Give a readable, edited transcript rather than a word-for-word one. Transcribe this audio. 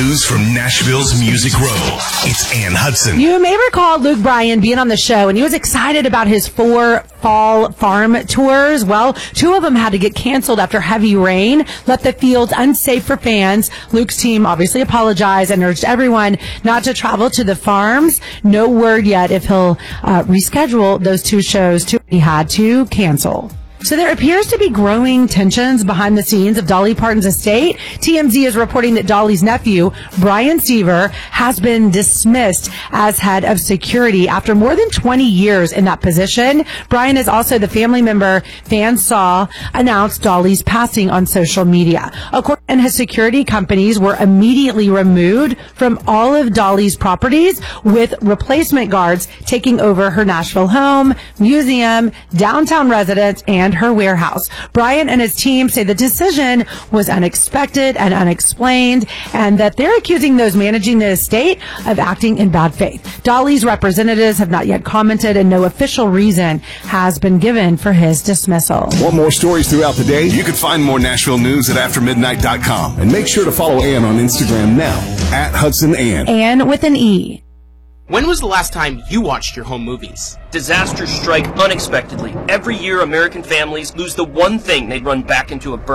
News from Nashville's Music Row. It's Ann Hudson. You may recall Luke Bryan being on the show, and he was excited about his 4 fall farm tours. Well, 2 of them had to get canceled after heavy rain left the fields unsafe for fans. Luke's team obviously apologized and urged everyone not to travel to the farms. No word yet if he'll reschedule those 2 shows he had to cancel. So there appears to be growing tensions behind the scenes of Dolly Parton's estate. TMZ is reporting that Dolly's nephew, Brian Seaver, has been dismissed as head of security after more than 20 years in that position. Brian is also the family member fans saw announce Dolly's passing on social media. According to his security companies were immediately removed from all of Dolly's properties, with replacement guards taking over her Nashville home, museum, downtown residence, and her warehouse. Brian and his team say the decision was unexpected and unexplained, and that they're accusing those managing the estate of acting in bad faith. Dolly's representatives have not yet commented, and no official reason has been given for his dismissal. Want more stories throughout the day? You can find more Nashville news at aftermidnight.com. And make sure to follow Ann on Instagram now, @HudsonAnn. Ann with an E. When was the last time you watched your home movies? Disasters strike unexpectedly. Every year, American families lose the one thing they'd run back into a